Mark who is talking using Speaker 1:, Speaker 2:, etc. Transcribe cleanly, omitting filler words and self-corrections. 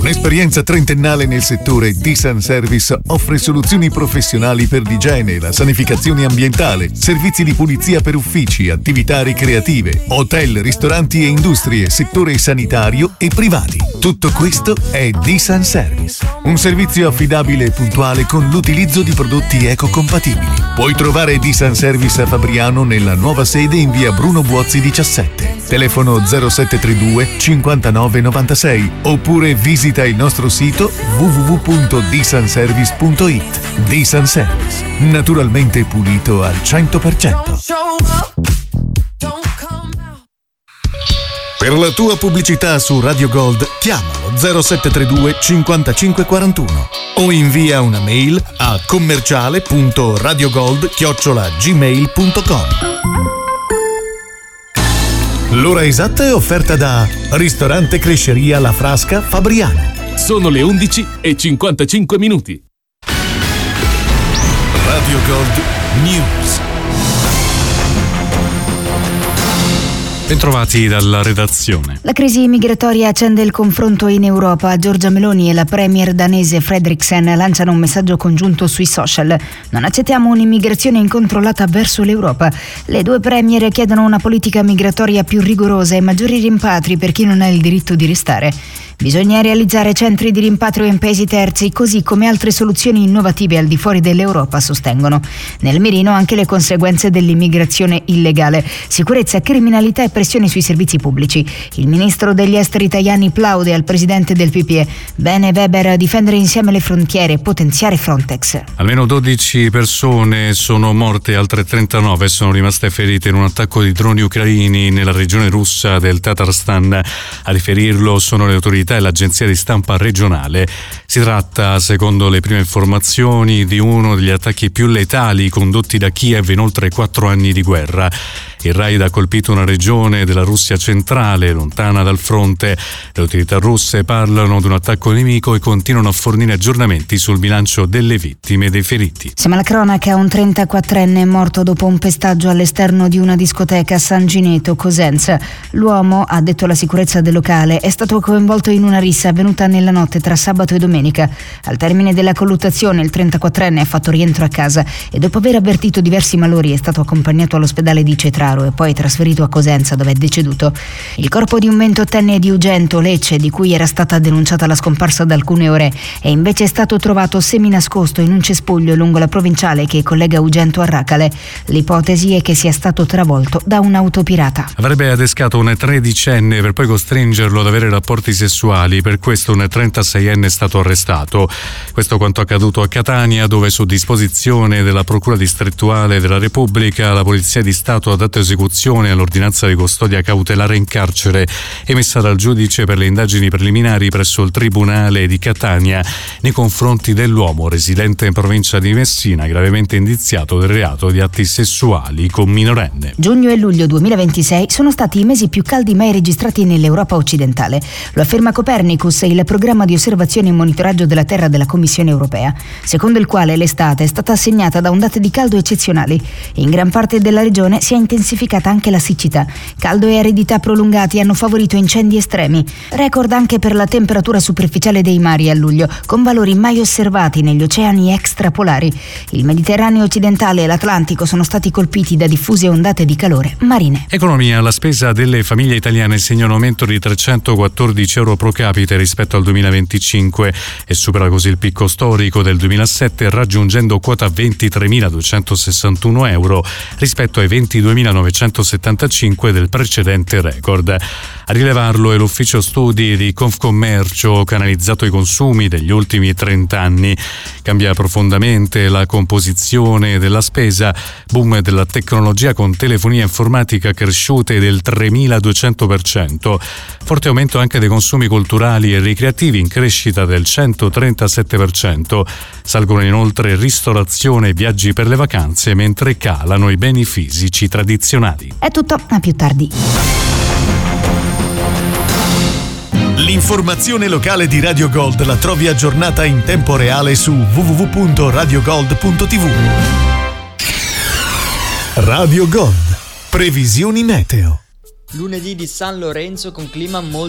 Speaker 1: Con esperienza trentennale nel settore, D-San Service offre soluzioni professionali per l'igiene, la sanificazione ambientale, servizi di pulizia per uffici, attività ricreative, hotel, ristoranti e industrie, settore sanitario e privati. Tutto questo è D-San Service, un servizio affidabile e puntuale con l'utilizzo di prodotti ecocompatibili. Puoi trovare D-San Service a Fabriano nella nuova sede in via Bruno Buozzi 17. Telefono 0732 59 96 oppure visita il nostro sito www.dsanservice.it. D-San Service, naturalmente pulito al 100%. Per la tua pubblicità su Radio Gold chiamalo 0732 55 41 o invia una mail a commerciale.radiogold@gmail.com. L'ora esatta è offerta da Ristorante Cresceria La Frasca Fabriano.
Speaker 2: Sono le 11:55.
Speaker 1: Radio Gold News.
Speaker 3: Bentrovati dalla redazione.
Speaker 4: La crisi migratoria accende il confronto in Europa. Giorgia Meloni e la premier danese Frederiksen lanciano un messaggio congiunto sui social. Non accettiamo un'immigrazione incontrollata verso l'Europa. Le due premier chiedono una politica migratoria più rigorosa e maggiori rimpatri per chi non ha il diritto di restare. Bisogna realizzare centri di rimpatrio in paesi terzi, così come altre soluzioni innovative al di fuori dell'Europa, sostengono. Nel mirino anche le conseguenze dell'immigrazione illegale, sicurezza, criminalità e pressioni sui servizi pubblici. Il ministro degli esteri Tajani plaude al presidente del PPE. Bene Weber a difendere insieme le frontiere e potenziare Frontex.
Speaker 3: Almeno 12 persone sono morte, altre 39 sono rimaste ferite in un attacco di droni ucraini nella regione russa del Tatarstan. A riferirlo sono le autorità e l'agenzia di stampa regionale. Si tratta, secondo le prime informazioni, di uno degli attacchi più letali condotti da Kiev in oltre 4 anni di guerra. Il raid ha colpito una regione della Russia centrale, lontana dal fronte. Le autorità russe parlano di un attacco nemico e continuano a fornire aggiornamenti sul bilancio delle vittime e dei feriti.
Speaker 4: Siamo alla cronaca. Un 34enne è morto dopo un pestaggio all'esterno di una discoteca a San Gineto, Cosenza. L'uomo, ha detto la sicurezza del locale, è stato coinvolto in una rissa avvenuta nella notte tra sabato e domenica. Al termine della colluttazione il 34enne ha fatto rientro a casa e dopo aver avvertito diversi malori è stato accompagnato all'ospedale di Cetraro e poi trasferito a Cosenza, dove è deceduto. Il corpo di un 28enne di Ugento, Lecce, di cui era stata denunciata la scomparsa da alcune ore, è invece stato trovato seminascosto in un cespuglio lungo la provinciale che collega Ugento a Racale. L'ipotesi è che sia stato travolto da un'auto pirata.
Speaker 3: Avrebbe adescato un 13enne per poi costringerlo ad avere rapporti sessuali. Per questo un 36enne è stato arrestato. Questo quanto accaduto a Catania, dove su disposizione della Procura distrettuale della Repubblica la Polizia di Stato ha dato esecuzione all'ordinanza di custodia cautelare in carcere emessa dal giudice per le indagini preliminari presso il Tribunale di Catania nei confronti dell'uomo residente in provincia di Messina, gravemente indiziato del reato di atti sessuali con minorenne.
Speaker 4: Giugno e luglio 2026 sono stati i mesi più caldi mai registrati nell'Europa occidentale. Lo afferma Copernicus, il programma di osservazione e monitoraggio della Terra della Commissione europea, secondo il quale l'estate è stata segnata da ondate di caldo eccezionali. In gran parte della regione si è intensificata anche la siccità. Caldo e aridità prolungati hanno favorito incendi estremi. Record anche per la temperatura superficiale dei mari a luglio, con valori mai osservati negli oceani extrapolari. Il Mediterraneo occidentale e l'Atlantico sono stati colpiti da diffuse ondate di calore marine.
Speaker 3: Economia. La spesa delle famiglie italiane segna un aumento di 314 euro pro capite rispetto al 2025 e supera così il picco storico del 2007, raggiungendo quota 23.261 euro rispetto ai 22.975 del precedente record. A rilevarlo è l'ufficio studi di Confcommercio, che ha analizzato i consumi degli ultimi 30 anni. Cambia profondamente la composizione della spesa, boom della tecnologia con telefonia informatica cresciute del 3.200%, forte aumento anche dei consumi culturali e ricreativi in crescita del 137%, salgono inoltre ristorazione e viaggi per le vacanze, mentre calano i beni fisici tradizionali.
Speaker 4: È tutto, a più tardi.
Speaker 1: L'informazione locale di Radio Gold la trovi aggiornata in tempo reale su www.radiogold.tv. Radio Gold. Previsioni meteo.
Speaker 5: Lunedì di San Lorenzo con clima molto